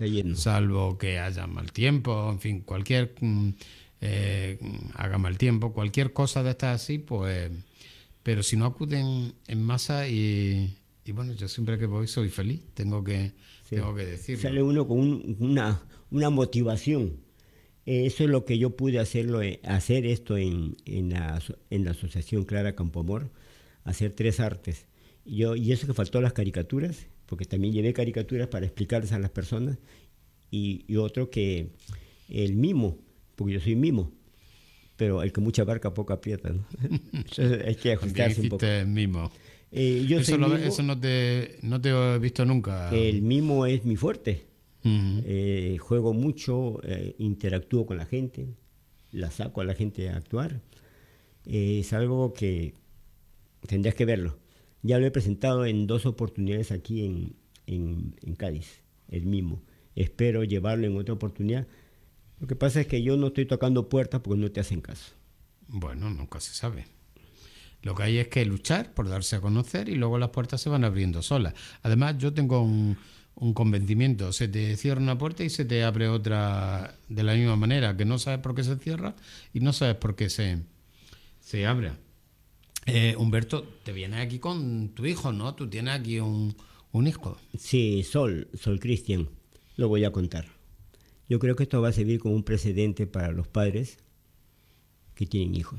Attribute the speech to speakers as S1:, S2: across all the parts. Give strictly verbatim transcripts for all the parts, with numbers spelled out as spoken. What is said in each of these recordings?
S1: está lleno.
S2: salvo que haya mal tiempo, en fin, cualquier eh, haga mal tiempo, cualquier cosa de estas así, pues, pero si no acuden en masa y, y bueno, yo siempre que voy soy feliz, tengo que,
S1: Sí.
S2: tengo que decirlo.
S1: Sale uno con un- una, una motivación. Eh, Eso es lo que yo pude hacerlo, eh, hacer esto en, en, la, aso- en la Asociación Clara Campoamor, hacer tres artes. Y Yo, y eso que faltó las caricaturas, porque también llevé caricaturas para explicarles a las personas, y, y otro que el mimo, porque yo soy mimo, pero el que mucha barca poco aprieta, ¿no? Entonces hay que
S2: También
S1: ajustarse un poco.
S2: hiciste el mimo.
S1: Eh, yo
S2: Eso,
S1: soy
S2: lo-
S1: mimo,
S2: eso no te no te he visto nunca.
S1: el mimo es mi fuerte.
S2: Ujú.
S1: Eh, juego mucho, eh, interactúo con la gente, la saco a la gente a actuar. Eh, es algo que tendrías que verlo. Ya lo he presentado en dos oportunidades aquí en, en, en Cádiz, el mismo. Espero llevarlo en otra oportunidad. Lo que pasa es que yo no estoy tocando puertas porque no te hacen caso.
S2: Bueno, nunca se sabe. Lo que hay es que luchar por darse a conocer y luego las puertas se van abriendo solas. Además, yo tengo un, un convencimiento. Se te cierra una puerta y se te abre otra de la misma manera, que no sabes por qué se cierra y no sabes por qué se, se abre. Eh, Humberto, te vienes aquí con tu hijo, ¿no? Tú tienes aquí un, un hijo.
S1: Sí, Sol, Sol Cristian, lo voy a contar. Yo creo que esto va a servir como un precedente para los padres que tienen hijos.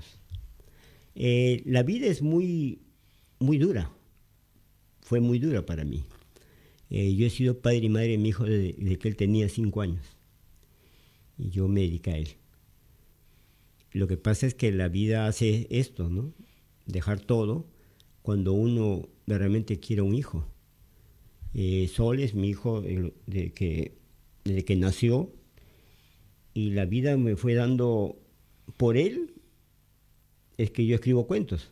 S1: Eh, la vida es muy, muy dura. Fue muy dura para mí. Eh, yo he sido padre y madre de mi hijo desde, desde que él tenía cinco años. Y yo me dediqué a él. Lo que pasa es que la vida hace esto, ¿no? Dejar todo cuando uno realmente quiere un hijo. Eh, Sol es mi hijo eh, de que, desde que nació, y la vida me fue dando por él. Es que yo escribo cuentos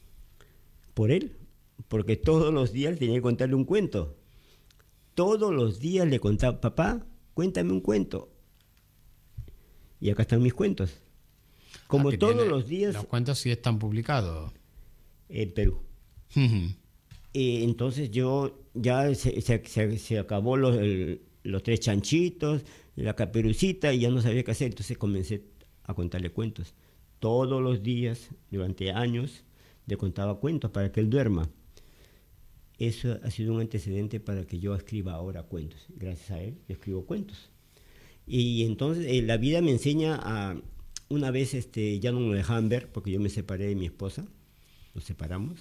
S1: por él, porque todos los días tenía que contarle un cuento. Todos los días le contaba, papá, cuéntame un cuento. Y acá están mis cuentos. Como
S2: Ah, que
S1: todos
S2: tiene-
S1: los días
S2: Los cuentos sí están publicados.
S1: en Perú. Eh, entonces yo ya se, se, se, se acabó los, el- los tres chanchitos, la caperucita, y ya no sabía qué hacer. Entonces comencé a contarle cuentos. Todos los días, durante años, le contaba cuentos para que él duerma. Eso ha sido un antecedente para que yo escriba ahora cuentos. Gracias a él, yo escribo cuentos. Y entonces eh, la vida me enseña a... Una vez este, ya no me dejaban ver, porque yo me separé de mi esposa, nos separamos,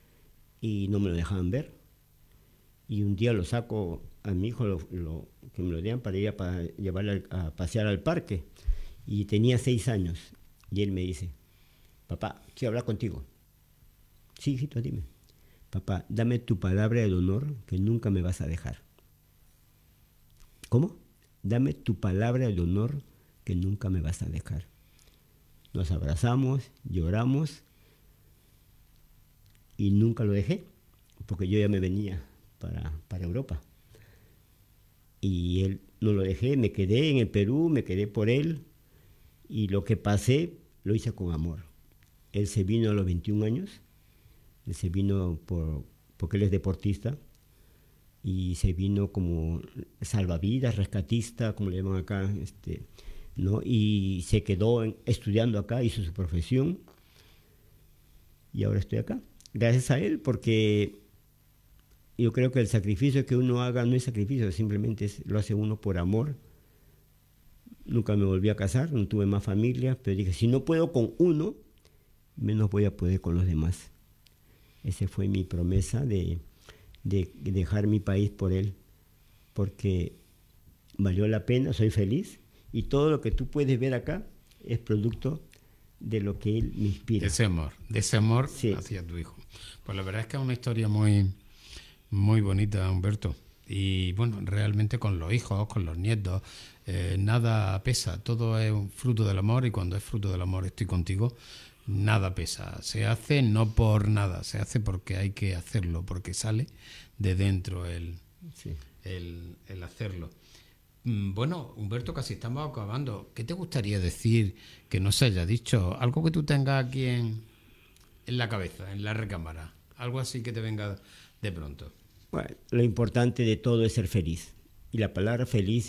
S1: y no me lo dejaban ver. Y un día lo saco a mi hijo, lo, lo- que me lo dieran para ir a, pa- llevarlo al- a pasear al parque. Y tenía seis años. Y él me dice, papá, quiero hablar contigo. Sí, hijito, dime. Papá, dame tu palabra de honor que nunca me vas a dejar. ¿Cómo? Dame tu palabra de honor que nunca me vas a dejar. Nos abrazamos, lloramos y nunca lo dejé, porque yo ya me venía para, para Europa. Y él no lo dejé, me quedé en el Perú, me quedé por él, y lo que pasé lo hice con amor. Él se vino a los veintiún años, él se vino por, porque él es deportista, y se vino como salvavidas, rescatista, como le llaman acá, este, ¿no? Y se quedó en- estudiando acá, hizo su profesión, y ahora estoy acá. Gracias a él, porque yo creo que el sacrificio que uno haga no es sacrificio, simplemente es, lo hace uno por amor. Nunca me volví a casar, no tuve más familia, pero dije, si no puedo con uno, menos voy a poder con los demás. Esa fue mi promesa de, de dejar mi país por él, porque valió la pena, soy feliz, y todo lo que tú puedes ver acá es producto de lo que él me
S2: De
S1: inspira.
S2: ese amor, de ese amor
S1: Sí.
S2: hacia tu hijo. Pues la verdad es que es una historia muy, muy bonita, Humberto. Y bueno, realmente con los hijos, con los nietos, eh, nada pesa. Todo es un fruto del amor, y cuando es fruto del amor estoy contigo, nada pesa. Se hace no por nada, se hace porque hay que hacerlo, porque sale de dentro el,
S1: Sí.
S2: el, el hacerlo. Mm, Bueno, Humberto, casi estamos acabando. ¿Qué te gustaría decir que no se haya dicho? Algo que tú tengas aquí en, en la cabeza, en la recámara. Algo así que te venga de pronto.
S1: Bueno, lo importante de todo es ser feliz. Y la palabra feliz